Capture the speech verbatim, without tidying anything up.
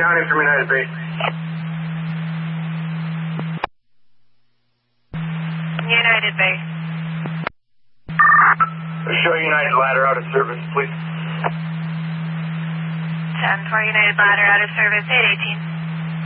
County from United Base. United Base. Show United ladder out of service, please. ten four United ladder out of service, eight eighteen.